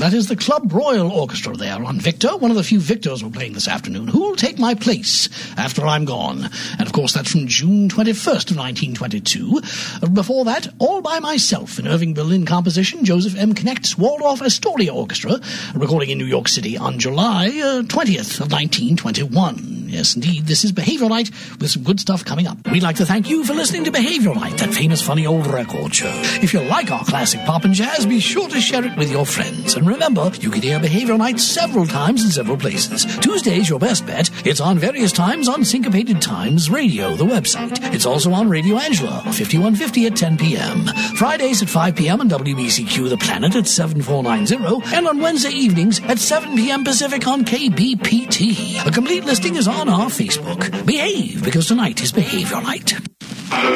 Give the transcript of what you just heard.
That is the Club Royal Orchestra there on Victor, one of the few Victors we're playing this afternoon. Who'll Take My Place After I'm Gone? And of course that's from June 21st of 1922. Before that, All by Myself, an Irving Berlin composition, Joseph M. Knecht's Waldorf Astoria Orchestra, recording in New York City on July 20th of 1921. Yes, indeed, this is Behaviour Night with some good stuff coming up. We'd like to thank you for listening to Behaviour Night, that famous, funny old record show. If you like our classic pop and jazz, be sure to share it with your friends. And remember, you can hear Behaviour Night several times in several places. Tuesday's your best bet. It's on various times on Syncopated Times Radio, the website. It's also on Radio Angela, 5150 at 10 p.m. Fridays at 5 p.m. on WBCQ The Planet at 7490, and on Wednesday evenings at 7 p.m. Pacific on KBPT. A complete listing is on our Facebook. Behave, because tonight is Behaviour Night.